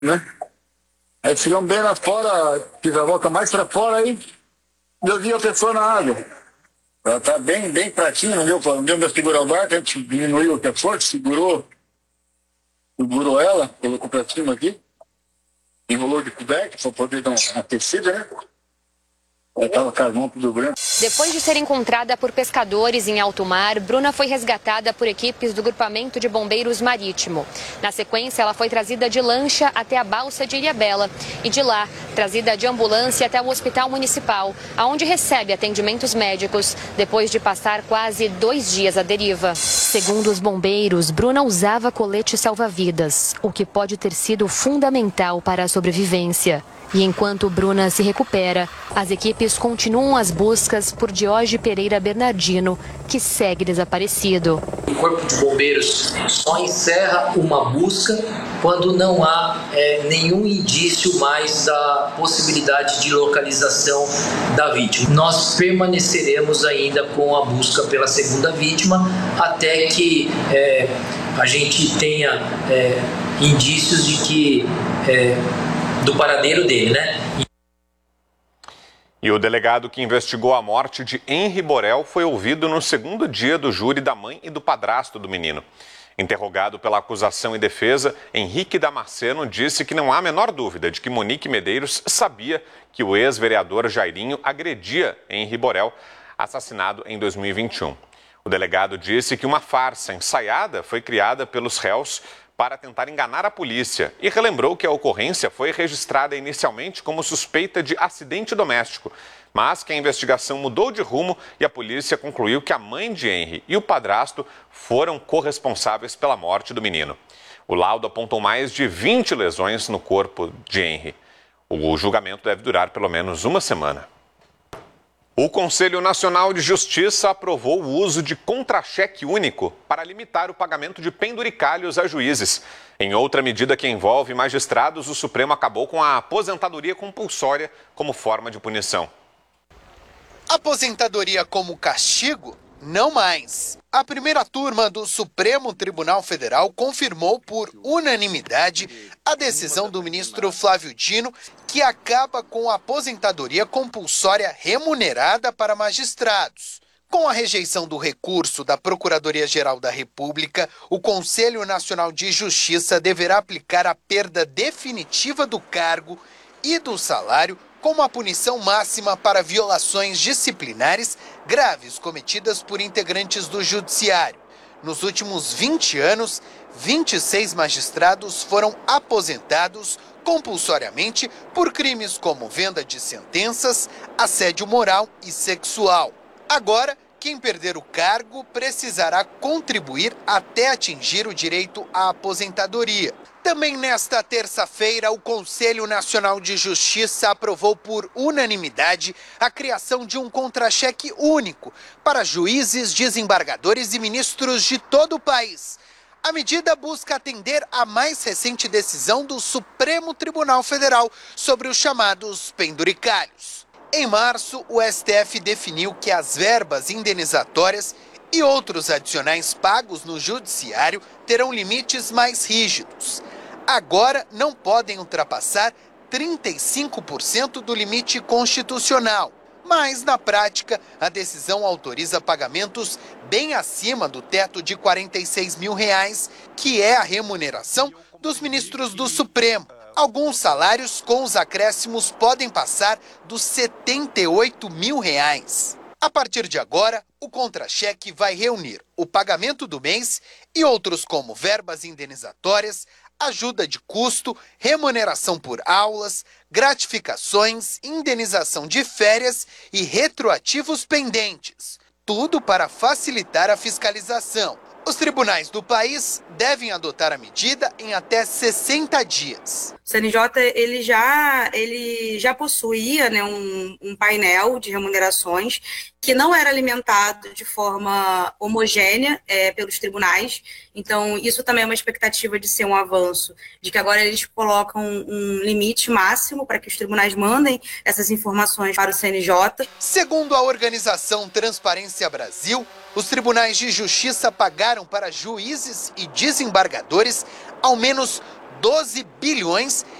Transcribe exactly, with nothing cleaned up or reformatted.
né? Aí chegamos bem lá fora, fiz a volta mais para fora, aí eu vi a pessoa na água. Ela tá bem, bem pratinha, não deu, não deu pra segurar o barco, a gente diminuiu a força, segurou, segurou ela, colocou pra cima aqui, enrolou de coberta para poder dar uma aquecida, né? Ela tava com as mãos tudo branco. Depois de ser encontrada por pescadores em alto mar, Bruna foi resgatada por equipes do Grupamento de Bombeiros Marítimo. Na sequência, ela foi trazida de lancha até a balsa de Ilhabela e de lá, trazida de ambulância até o Hospital Municipal, onde recebe atendimentos médicos, depois de passar quase dois dias à deriva. Segundo os bombeiros, Bruna usava colete salva-vidas, o que pode ter sido fundamental para a sobrevivência. E enquanto Bruna se recupera, as equipes continuam as buscas por Diógenes Pereira Bernardino, que segue desaparecido. O Corpo de Bombeiros só encerra uma busca quando não há é, nenhum indício mais da possibilidade de localização da vítima. Nós permaneceremos ainda com a busca pela segunda vítima até que é, a gente tenha é, indícios de que... É, do paradeiro dele, né? E o delegado que investigou a morte de Henri Borel foi ouvido no segundo dia do júri da mãe e do padrasto do menino. Interrogado pela acusação e defesa, Henrique Damasceno disse que não há a menor dúvida de que Monique Medeiros sabia que o ex-vereador Jairinho agredia Henri Borel, assassinado em dois mil e vinte e um. O delegado disse que uma farsa ensaiada foi criada pelos réus para tentar enganar a polícia e relembrou que a ocorrência foi registrada inicialmente como suspeita de acidente doméstico, mas que a investigação mudou de rumo e a polícia concluiu que a mãe de Henri e o padrasto foram corresponsáveis pela morte do menino. O laudo apontou mais de vinte lesões no corpo de Henri. O julgamento deve durar pelo menos uma semana. O Conselho Nacional de Justiça aprovou o uso de contra-cheque único para limitar o pagamento de penduricalhos a juízes. Em outra medida que envolve magistrados, o Supremo acabou com a aposentadoria compulsória como forma de punição. Aposentadoria como castigo? Não mais. A primeira turma do Supremo Tribunal Federal confirmou por unanimidade a decisão do ministro Flávio Dino, que acaba com a aposentadoria compulsória remunerada para magistrados. Com a rejeição do recurso da Procuradoria-Geral da República, o Conselho Nacional de Justiça deverá aplicar a perda definitiva do cargo e do salário como a punição máxima para violações disciplinares graves cometidas por integrantes do Judiciário. Nos últimos vinte anos, vinte e seis magistrados foram aposentados compulsoriamente por crimes como venda de sentenças, assédio moral e sexual. Agora, quem perder o cargo precisará contribuir até atingir o direito à aposentadoria. Também nesta terça-feira, o Conselho Nacional de Justiça aprovou por unanimidade a criação de um contra-cheque único para juízes, desembargadores e ministros de todo o país. A medida busca atender à mais recente decisão do Supremo Tribunal Federal sobre os chamados penduricalhos. Em março, o S T F definiu que as verbas indenizatórias e outros adicionais pagos no judiciário terão limites mais rígidos. Agora não podem ultrapassar trinta e cinco por cento do limite constitucional. Mas, na prática, a decisão autoriza pagamentos bem acima do teto de quarenta e seis mil reais, que é a remuneração dos ministros do Supremo. Alguns salários com os acréscimos podem passar dos setenta e oito mil reais. A partir de agora, o contra-cheque vai reunir o pagamento do mês e outros como verbas indenizatórias, ajuda de custo, remuneração por aulas, gratificações, indenização de férias e retroativos pendentes. Tudo para facilitar a fiscalização. Os tribunais do país devem adotar a medida em até sessenta dias. O C N J ele já, ele já possuía, né, um, um painel de remunerações que não era alimentado de forma homogênea é, pelos tribunais. Então, isso também é uma expectativa de ser um avanço, de que agora eles colocam um limite máximo para que os tribunais mandem essas informações para o C N J. Segundo a organização Transparência Brasil, os tribunais de justiça pagaram para juízes e desembargadores ao menos doze bilhões